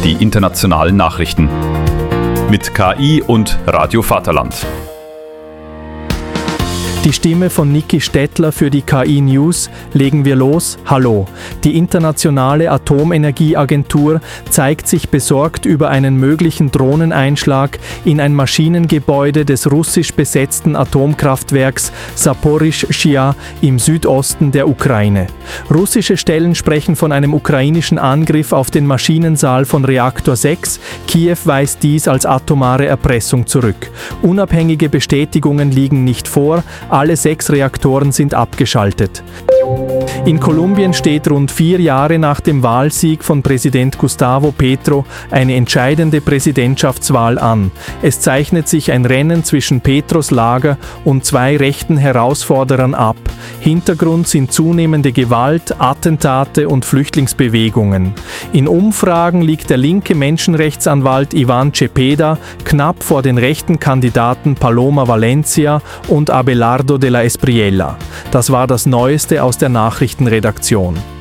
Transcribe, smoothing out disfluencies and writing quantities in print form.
die internationalen Nachrichten. Mit KI und Radio Vaterland. Die Stimme von Niki Stettler für die KI News. Legen wir los. Hallo. Die Internationale Atomenergieagentur zeigt sich besorgt über einen möglichen Drohneneinschlag in ein Maschinengebäude des russisch besetzten Atomkraftwerks Saporischschja im Südosten der Ukraine. Russische Stellen sprechen von einem ukrainischen Angriff auf den Maschinensaal von Reaktor 6. Kiew weist dies als atomare Erpressung zurück. Unabhängige Bestätigungen liegen nicht vor. Alle 6 Reaktoren sind abgeschaltet. In Kolumbien steht rund 4 Jahre nach dem Wahlsieg von Präsident Gustavo Petro eine entscheidende Präsidentschaftswahl an. Es zeichnet sich ein Rennen zwischen Petros Lager und 2 rechten Herausforderern ab. Hintergrund sind zunehmende Gewalt, Attentate und Flüchtlingsbewegungen. In Umfragen liegt der linke Menschenrechtsanwalt Iván Cepeda knapp vor den rechten Kandidaten Paloma Valencia und Abelardo de la Espriella. Das war das Neueste aus der Nachrichtenredaktion.